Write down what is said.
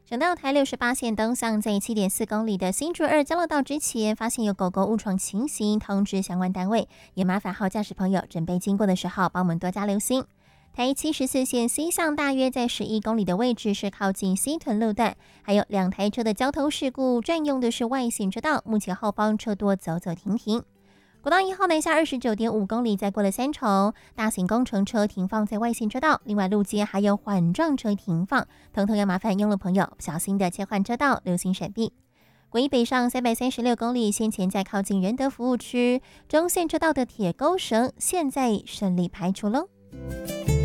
省道台68线东向在7.4公里的新竹2交流道之前，发现有狗狗误闯情形，通知相关单位，也麻烦好驾驶朋友准备经过的时候，帮我们多加留心。台74线西向大约在11公里的位置是靠近西屯路段，还有2台车的交通事故，占用的是外线车道，目前后方车多走走停停。国道1号南下29.5公里，再过了3重，大型工程车停放在外线车道，另外路肩还有缓撞车停放，统统要麻烦用路朋友小心的切换车道，留心闪避。国一北上336公里，先前在靠近仁德服务区中线车道的铁钩绳，现在顺利排除喽。